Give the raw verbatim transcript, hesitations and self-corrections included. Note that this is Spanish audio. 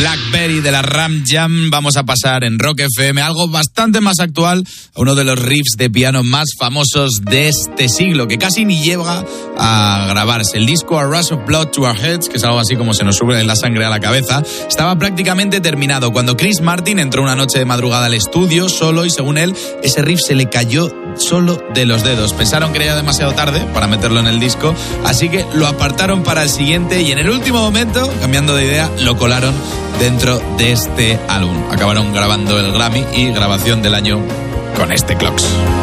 Blackberry de la Ram Jam. Vamos a pasar en Rock F M algo bastante más actual, a uno de los riffs de piano más famosos de este siglo, que casi ni llega a grabarse. El disco A Rush of Blood to Our Heads, que es algo así como se nos sube la sangre a la cabeza, estaba prácticamente terminado cuando Chris Martin entró una noche de madrugada al estudio solo y, según él, ese riff se le cayó solo de los dedos. Pensaron que era ya demasiado tarde para meterlo en el disco, así que lo apartaron para el siguiente y en el último momento, cambiando de idea, lo colaron dentro de este álbum. Acabaron grabando el Grammy y grabación del año con este Clocks.